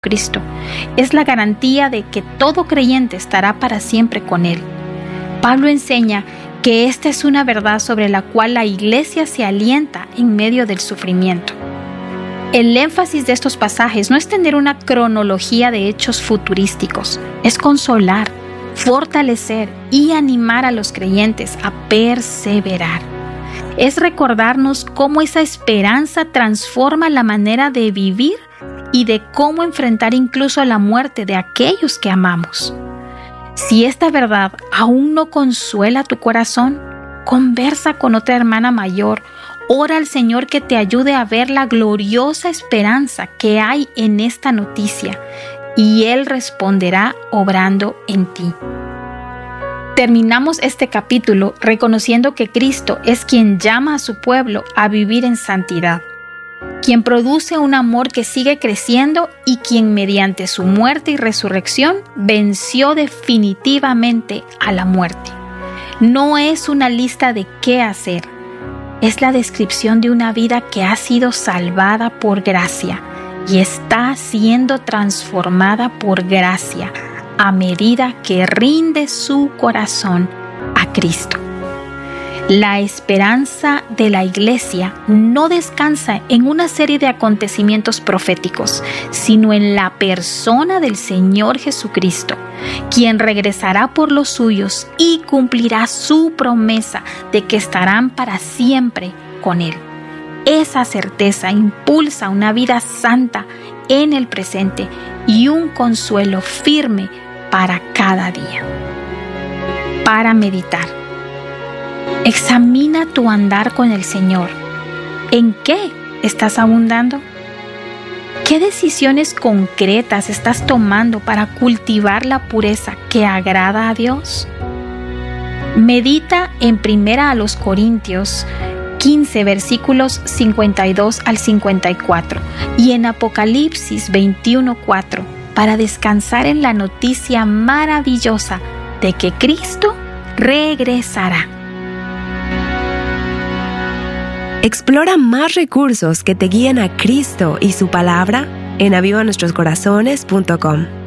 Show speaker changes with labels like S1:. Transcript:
S1: Cristo. Es la garantía de que todo creyente estará para siempre con Él. Pablo enseña que esta es una verdad sobre la cual la iglesia se alienta en medio del sufrimiento. El énfasis de estos pasajes no es tener una cronología de hechos futurísticos, es consolar, fortalecer y animar a los creyentes a perseverar. Es recordarnos cómo esa esperanza transforma la manera de vivir y de cómo enfrentar incluso la muerte de aquellos que amamos. Si esta verdad aún no consuela tu corazón, conversa con otra hermana mayor, ora al Señor que te ayude a ver la gloriosa esperanza que hay en esta noticia, y Él responderá obrando en ti. Terminamos este capítulo reconociendo que Cristo es quien llama a su pueblo a vivir en santidad, quien produce un amor que sigue creciendo y quien mediante su muerte y resurrección venció definitivamente a la muerte. No es una lista de qué hacer, es la descripción de una vida que ha sido salvada por gracia y está siendo transformada por gracia a medida que rinde su corazón a Cristo. La esperanza de la iglesia no descansa en una serie de acontecimientos proféticos, sino en la persona del Señor Jesucristo, quien regresará por los suyos y cumplirá su promesa de que estarán para siempre con Él. Esa certeza impulsa una vida santa en el presente y un consuelo firme para cada día. Para meditar. Examina tu andar con el Señor. ¿En qué estás abundando? ¿Qué decisiones concretas estás tomando para cultivar la pureza que agrada a Dios? Medita en 1 Corintios 15, versículos 52 al 54 y en Apocalipsis 21:4 para descansar en la noticia maravillosa de que Cristo regresará.
S2: Explora más recursos que te guíen a Cristo y su palabra en avivanuestroscorazones.com.